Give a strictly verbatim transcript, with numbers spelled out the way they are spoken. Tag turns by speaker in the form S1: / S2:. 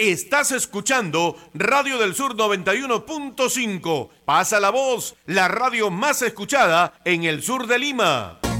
S1: Estás escuchando Radio del Sur noventa y uno punto cinco. Pasa la voz, la radio más escuchada en el sur de Lima.